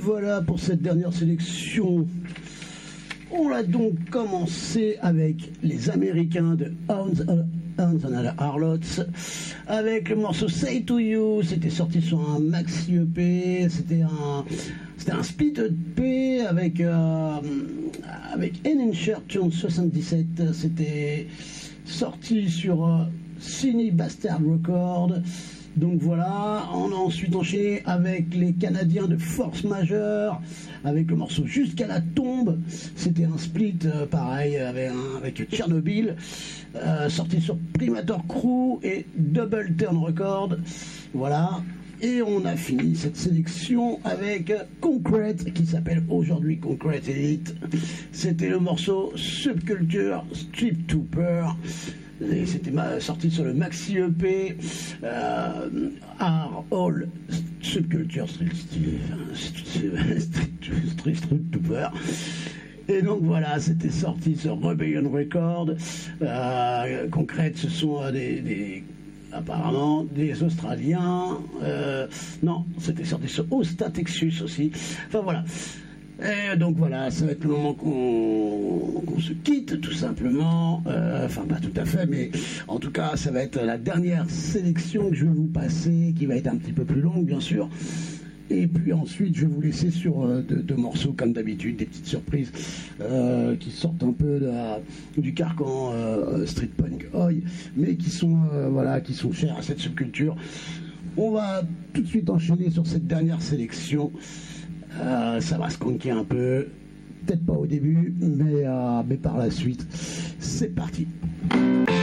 voilà pour cette dernière sélection. On a donc commencé avec les Américains de Hounds and Harlots avec le morceau Say to You. C'était sorti sur un maxi EP. C'était un split EP avec Shirt en 77. C'était sorti sur Cine Bastard Records. Donc voilà, on a ensuite enchaîné avec les Canadiens de Force Majeure, avec le morceau Jusqu'à la tombe. C'était un split pareil avec Tchernobyl, sorti sur Primator Crew et Double Turn Records. Voilà. Et on a fini cette sélection avec Concrete, qui s'appelle aujourd'hui Concrete Elite. C'était le morceau Subculture Strip Trooper. Et c'était sorti sur le maxi EP Art All Subculture Street Trooper. Et donc voilà, c'était sorti sur Rebellion Records. Concrète, ce sont apparemment des Australiens. Non, c'était sorti sur Osta Texas aussi. Enfin voilà. Et donc voilà, ça va être le moment qu'on se quitte tout simplement. Enfin pas tout à fait, mais en tout cas ça va être la dernière sélection que je vais vous passer, qui va être un petit peu plus longue bien sûr. Et puis ensuite je vais vous laisser sur deux morceaux comme d'habitude, des petites surprises qui sortent un peu du carcan street punk oi, mais qui sont chers à cette subculture. On va tout de suite enchaîner sur cette dernière sélection. Ça va se conquer un peu, peut-être pas au début, mais par la suite. C'est parti.